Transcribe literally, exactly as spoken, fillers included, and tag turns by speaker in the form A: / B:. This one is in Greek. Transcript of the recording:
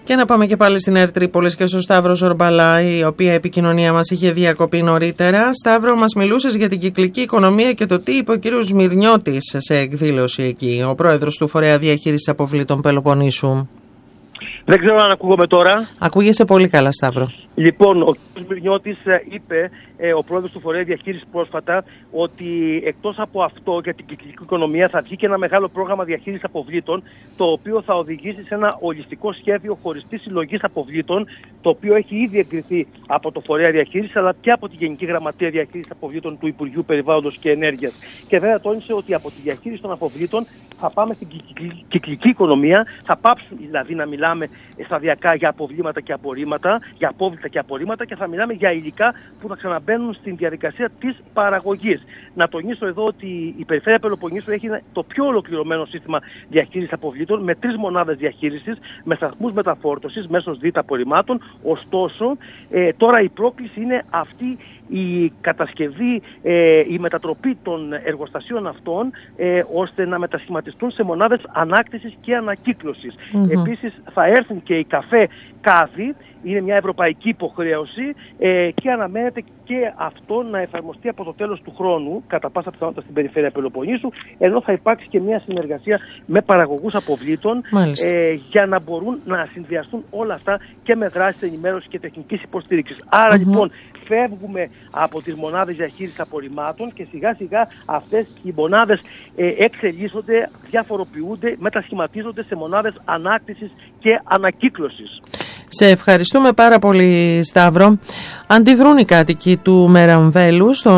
A: Και να πάμε και πάλι στην ΕΡΤ Τρίπολης και στο Σταύρο Ζορμπαλά, η οποία επικοινωνία μας είχε διακοπεί νωρίτερα. Σταύρο, μας μιλούσες για την κυκλική οικονομία και το τι είπε ο κύριος Σμυρνιώτης σε εκδήλωση εκεί, ο πρόεδρος του Φορέα Διαχείρισης Αποβλήτων Πελοποννήσου.
B: Δεν ξέρω αν ακούγομαι τώρα.
A: Ακούγεσαι πολύ καλά, Σταύρο.
B: Λοιπόν, ο κ. Σμυρνιώτης είπε, ε, ο πρόεδρος του Φορέα Διαχείρισης πρόσφατα, ότι εκτός από αυτό για την κυκλική οικονομία θα βγει και ένα μεγάλο πρόγραμμα διαχείρισης αποβλήτων, το οποίο θα οδηγήσει σε ένα ολιστικό σχέδιο χωριστής συλλογής αποβλήτων, το οποίο έχει ήδη εγκριθεί από το Φορέα Διαχείρισης, αλλά και από τη Γενική Γραμματεία Διαχείρισης Αποβλήτων του Υπουργείου Περιβάλλοντος και Ενέργειας. Και βέβαια τόνισε ότι από τη διαχείριση των αποβλήτων θα πάμε στην κυκλική οικονομία, θα πάψουν δηλαδή να μιλάμε σταδιακά για αποβλήματα και απορρίμματα, για απόβλητα και απορρίμματα, και θα μιλάμε για υλικά που θα ξαναμπαίνουν στην διαδικασία της παραγωγής. Να τονίσω εδώ ότι η Περιφέρεια Πελοποννήσου έχει το πιο ολοκληρωμένο σύστημα διαχείρισης αποβλήτων, με τρεις μονάδες διαχείρισης, με σταθμούς μεταφόρτωσης μέσω ΔΙΤ απορριμμάτων. Ωστόσο, ε, τώρα η πρόκληση είναι αυτή η κατασκευή, ε, η μετατροπή των εργοστασίων αυτών, ε, ώστε να μετασχηματιστούν σε μονάδες ανάκτησης και ανακύκλωσης. Mm-hmm. Επίσης θα έρθουν και οι καφέ κάδοι, είναι μια ευρωπαϊκή υποχρέωση, ε, και αναμένεται και αυτό να εφαρμοστεί από το τέλος του χρόνου, κατά πάσα πιθανότητα στην Περιφέρεια Πελοποννήσου, ενώ θα υπάρξει και μια συνεργασία με παραγωγούς αποβλήτων, ε, για να μπορούν να συνδυαστούν όλα αυτά και με δράσεις ενημέρωσης και τεχνικής υποστήριξης. Άρα mm-hmm. λοιπόν φεύγουμε από τις μονάδες διαχείρισης απορριμμάτων και σιγά σιγά αυτές οι μονάδες ε, εξελίσσονται, διαφοροποιούνται, μετασχηματίζονται σε μονάδες ανάκτησης και ανακύκλωσης.
A: Σε ευχαριστούμε πάρα πολύ, Σταύρο. Αντιδρούν οι κάτοικοι του Μεραμβέλου στο